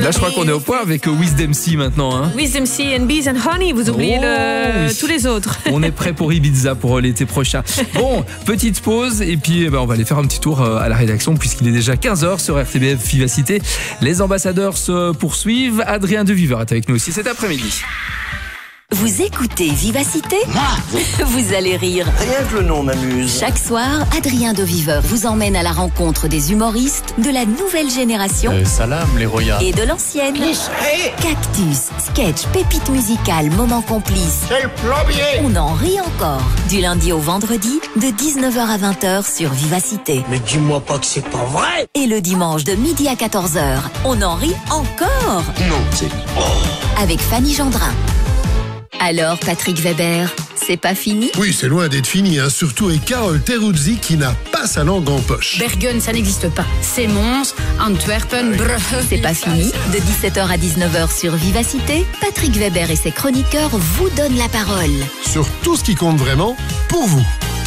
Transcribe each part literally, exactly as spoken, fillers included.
Là, je crois qu'on est au point avec Wisdom C maintenant. Hein. Wisdom C and Bees and Honey, vous oubliez oh, le... oui. tous les autres. On est prêt pour Ibiza pour l'été prochain. Bon, petite pause et puis ben, on va aller faire un petit tour à la rédaction puisqu'il est déjà quinze heures sur R T B F Vivacité. Les ambassadeurs se poursuivent. Adrien De Viveur est avec nous aussi cet après-midi. Vous écoutez Vivacité ? Vous allez rire. Rien que le nom m'amuse. Chaque soir, Adrien De Viveur vous emmène à la rencontre des humoristes de la nouvelle génération euh, Salam, les royales. Et de l'ancienne. Hey. Cactus, sketch, pépite musicale, moment complice. C'est le plombier. On en rit encore. Du lundi au vendredi, de dix-neuf heures à vingt heures sur Vivacité. Mais dis-moi pas que c'est pas vrai. Et le dimanche de midi à quatorze heures, on en rit encore. Non, c'est... Oh. Avec Fanny Gendrin. Alors, Patrick Weber, c'est pas fini ? Oui, c'est loin d'être fini, hein. Surtout avec Carole Teruzzi qui n'a pas sa langue en poche. Bergen, ça n'existe pas. C'est Mons, Antwerpen, Brugge. C'est pas fini. De dix-sept heures à dix-neuf heures sur Vivacité, Patrick Weber et ses chroniqueurs vous donnent la parole. Sur tout ce qui compte vraiment, pour vous.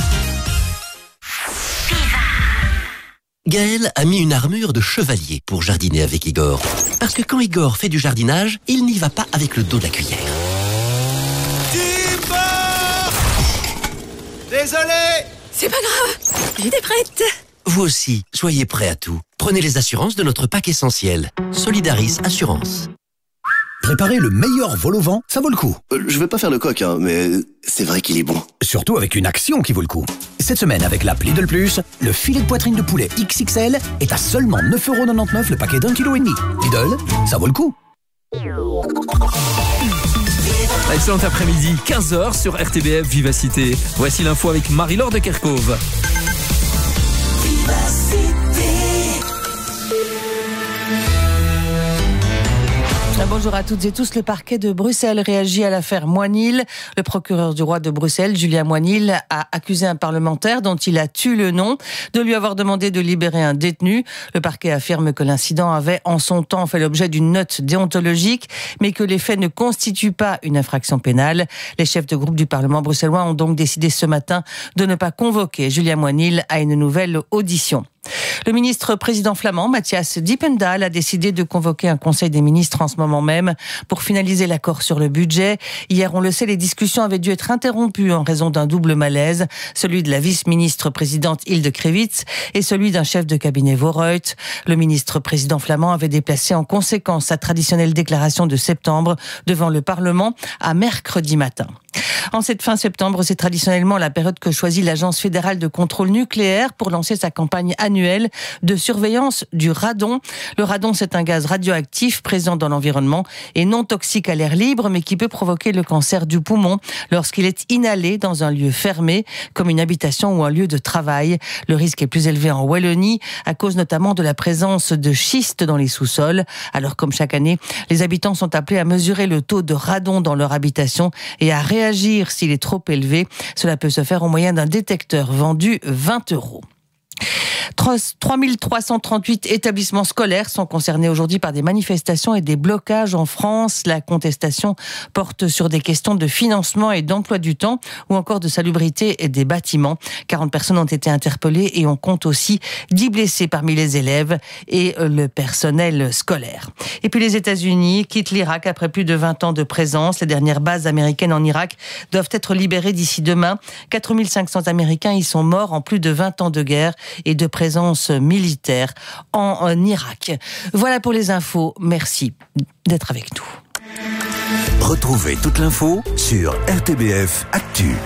Gaël a mis une armure de chevalier pour jardiner avec Igor. Parce que quand Igor fait du jardinage, il n'y va pas avec le dos de la cuillère. Désolé. C'est pas grave, j'étais prête. Vous aussi, soyez prêts à tout. Prenez les assurances de notre pack essentiel. Solidaris Assurance. Préparer le meilleur vol au vent, ça vaut le coup. Euh, je veux pas faire le coq, hein, mais c'est vrai qu'il est bon. Surtout avec une action qui vaut le coup. Cette semaine, avec l'app Lidl Plus, le filet de poitrine de poulet X X L est à seulement neuf euros quatre-vingt-dix-neuf le paquet d'un kilo et demi. Lidl, ça vaut le coup. Excellent après-midi, quinze heures sur R T B F Vivacité. Voici l'info avec Marie-Laure de Kerkhove. Bonjour à toutes et tous. Le parquet de Bruxelles réagit à l'affaire Moinil. Le procureur du roi de Bruxelles, Julien Moinil, a accusé un parlementaire dont il a tué le nom de lui avoir demandé de libérer un détenu. Le parquet affirme que l'incident avait en son temps fait l'objet d'une note déontologique, mais que les faits ne constituent pas une infraction pénale. Les chefs de groupe du Parlement bruxellois ont donc décidé ce matin de ne pas convoquer Julien Moinil à une nouvelle audition. Le ministre président flamand, Matthias Dippendal, a décidé de convoquer un conseil des ministres en ce moment même pour finaliser l'accord sur le budget. Hier, on le sait, les discussions avaient dû être interrompues en raison d'un double malaise, celui de la vice-ministre présidente Hilde Krevits et celui d'un chef de cabinet Voorhout. Le ministre président flamand avait déplacé en conséquence sa traditionnelle déclaration de septembre devant le Parlement à mercredi matin. En cette fin septembre, c'est traditionnellement la période que choisit l'Agence fédérale de contrôle nucléaire pour lancer sa campagne annuelle de surveillance du radon. Le radon, c'est un gaz radioactif présent dans l'environnement et non toxique à l'air libre, mais qui peut provoquer le cancer du poumon lorsqu'il est inhalé dans un lieu fermé, comme une habitation ou un lieu de travail. Le risque est plus élevé en Wallonie, à cause notamment de la présence de schiste dans les sous-sols. Alors, comme chaque année, les habitants sont appelés à mesurer le taux de radon dans leur habitation et à réagir s'il est trop élevé. Cela peut se faire au moyen d'un détecteur vendu vingt euros. trois mille trois cent trente-huit établissements scolaires sont concernés aujourd'hui par des manifestations et des blocages en France. La contestation porte sur des questions de financement et d'emploi du temps ou encore de salubrité et des bâtiments. quarante personnes ont été interpellées et on compte aussi dix blessés parmi les élèves et le personnel scolaire. Et puis les États-Unis quittent l'Irak après plus de vingt ans de présence. Les dernières bases américaines en Irak doivent être libérées d'ici demain. quatre mille cinq cents Américains y sont morts en plus de vingt ans de guerre et de présence militaire en, en Irak. Voilà pour les infos. Merci d'être avec nous. Retrouvez toute l'info sur R T B F Actu.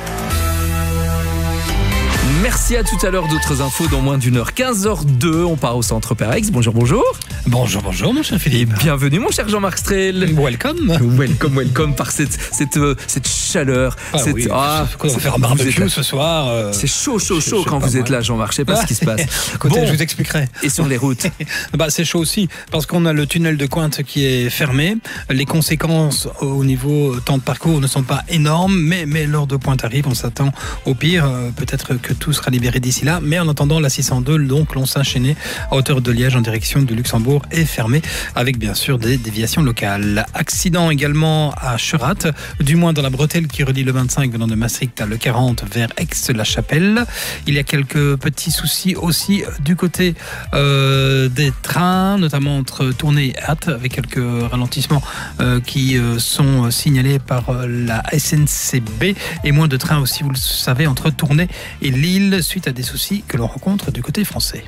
Merci, à tout à l'heure. D'autres infos dans moins d'une heure. quinze heures deux, on part au centre Perex. Bonjour, bonjour. Bonjour, bonjour, mon cher Philippe. Et bienvenue, mon cher Jean-Marc Strel. Welcome. Welcome, welcome par cette, cette, euh, cette chaleur. Ah cette, oui, ah, on va faire un barbecue ce soir. Euh... C'est chaud, chaud, chaud, chaud quand vous êtes là, Jean-Marc. Je sais pas ah, ce qui se passe. Écoutez, bon, je vous expliquerai. Et sur les routes bah, c'est chaud aussi, parce qu'on a le tunnel de Cointe qui est fermé. Les conséquences au niveau temps de parcours ne sont pas énormes, mais, mais l'heure de pointe arrive, on s'attend au pire. Euh, peut-être que tout tout sera libéré d'ici là. Mais en attendant, la six cent deux, donc Lons-Saint-Chénet, à hauteur de Liège en direction de Luxembourg, est fermée avec bien sûr des déviations locales. Accident également à Cherat, du moins dans la bretelle qui relie le vingt-cinq venant de Maastricht à le quarante vers Aix-la-Chapelle. Il y a quelques petits soucis aussi du côté euh, des trains, notamment entre Tournai et Ath, avec quelques ralentissements euh, qui euh, sont signalés par euh, la S N C B et moins de trains aussi, vous le savez, entre Tournai et Lille suite à des soucis que l'on rencontre du côté français.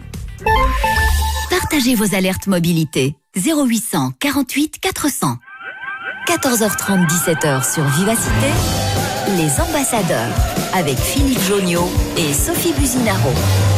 Partagez vos alertes mobilité. zéro huit cent quarante-huit quatre cents. quatorze heures trente, dix-sept heures sur Vivacité. Les ambassadeurs avec Philippe Joniaux et Sophie Buzinaro.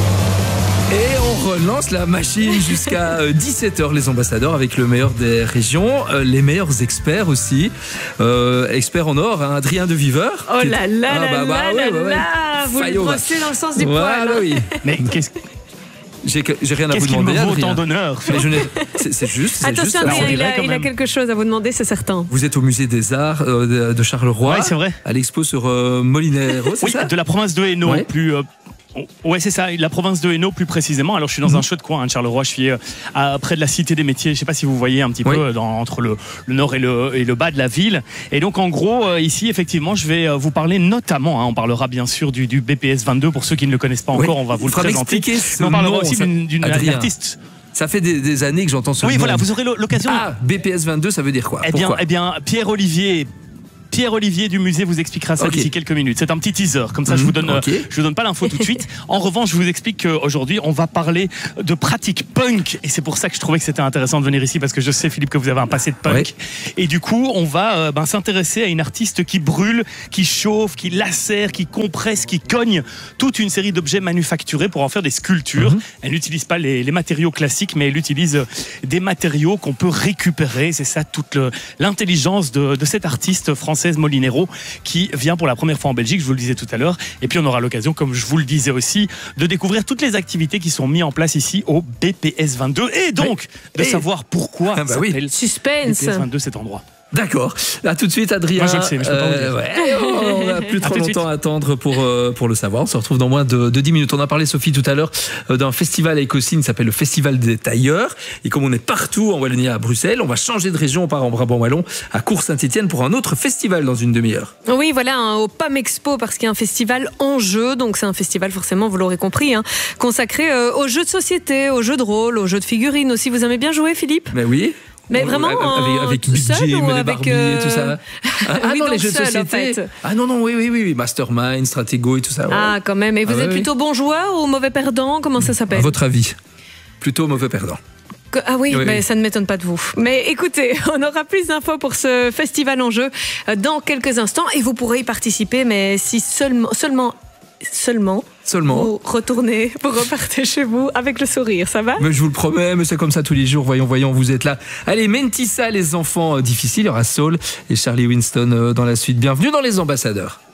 Et on relance la machine jusqu'à dix-sept heures, les ambassadeurs, avec le meilleur des régions, euh, les meilleurs experts aussi. Euh, expert en or, hein, Adrien de Viveur. Oh là là ah, là bah, bah, là ouais, là ouais, ouais. là, vous le Fayot, brossez dans le sens du voilà, poil. Hein. Oui. Mais qu'est-ce J'ai, j'ai rien à Qu'est-ce vous demander. qu'il me vaut Adrien. autant d'honneur Mais je n'ai... c'est, c'est juste. C'est Attention, juste, Adrien, on il, dirait a, quand il a même. quelque chose à vous demander, c'est certain. Vous êtes au musée des Arts euh, de, de Charleroi. Ouais, c'est vrai. À l'expo sur euh, Molinero, c'est Oui, ça de la province de Hainaut, Ouais. plus. Euh, Ouais, c'est ça, la province de Hainaut plus précisément. Alors, je suis dans Mhm. un chouette coin hein, de Charleroi. Je suis euh, à, près de la Cité des Métiers. Je ne sais pas si vous voyez un petit Oui. peu dans, entre le, le nord et le, et le bas de la ville. Et donc, en gros, euh, ici, effectivement, je vais euh, vous parler notamment. Hein, on parlera bien sûr du, du B P S vingt-deux pour ceux qui ne le connaissent pas Oui. encore. On va vous Il le faudra présenter. m'expliquer ce Mais on parlera nom, aussi ça- d'une, d'une Adrien. artiste. Ça fait des, des années que j'entends ce Oui, nom. voilà, vous aurez l'occasion. Ah, B P S vingt-deux, ça veut dire quoi? Eh bien, Pourquoi eh bien, Pierre-Olivier. Pierre-Olivier du musée vous expliquera ça Ok. d'ici quelques minutes. C'est un petit teaser, comme ça je Mhm, vous donne, ok. euh, je vous donne pas l'info tout de suite. En revanche, je vous explique qu'aujourd'hui on va parler de pratique punk et c'est pour ça que je trouvais que c'était intéressant de venir ici parce que je sais Philippe que vous avez un passé de punk Ouais. et du coup on va euh, ben, s'intéresser à une artiste qui brûle, qui chauffe, qui lacère, qui compresse, qui cogne toute une série d'objets manufacturés pour en faire des sculptures. Mhm. Elle n'utilise pas les, les matériaux classiques mais elle utilise euh, des matériaux qu'on peut récupérer. C'est ça toute le- l'intelligence de, de cette artiste française Molinero qui vient pour la première fois en Belgique, je vous le disais tout à l'heure. Et puis on aura l'occasion, comme je vous le disais aussi, de découvrir toutes les activités qui sont mises en place ici au B P S vingt-deux et donc de Et- savoir pourquoi Ah bah oui. s'appelle Suspense. B P S vingt-deux cet endroit. D'accord. À tout de suite, Adrien. Moi, je le sais, mais je peux pas vous dire. ouais, on n'a plus À trop tout de longtemps suite. à attendre pour, euh, pour le savoir. On se retrouve dans moins de, de dix minutes. On a parlé, Sophie, tout à l'heure, euh, d'un festival à Écossine qui s'appelle le Festival des Tailleurs. Et comme on est partout en Wallonie à Bruxelles, on va changer de région. On part en Brabant Wallon, à Cours-Saint-Étienne, pour un autre festival dans une demi-heure. Oui, voilà, hein, au P A M Expo, parce qu'il y a un festival en jeu. Donc, c'est un festival, forcément, vous l'aurez compris, hein, consacré euh, aux jeux de société, aux jeux de rôle, aux jeux de figurines aussi. Vous aimez bien jouer, Philippe? Mais oui. Mais vraiment, avec, avec tout Big seul Jim, ou les avec, Barbie euh, et tout ça. Ah, Oui, non, donc les jeux de seul, en société. fait. Ah non, non, oui, oui, oui, oui. Mastermind, Stratego et tout ça. Ouais. Ah, quand même. Et vous Ah, ouais, êtes oui. plutôt bon joueur ou mauvais perdant? Comment ça À s'appelle? votre avis? Plutôt mauvais perdant. Que- Ah oui, Oui, mais oui. ça ne m'étonne pas de vous. Mais écoutez, on aura plus d'infos pour ce festival en jeu euh, dans quelques instants et vous pourrez y participer, mais si seulement, seulement, seulement, Seulement. vous retournez, vous repartez chez vous avec le sourire, ça va? Mais je vous le promets, mais c'est comme ça tous les jours. Voyons, voyons, vous êtes là. Allez, Mentissa, les enfants euh, difficiles. Il y aura Saul et Charlie Winston euh, dans la suite. Bienvenue dans les ambassadeurs.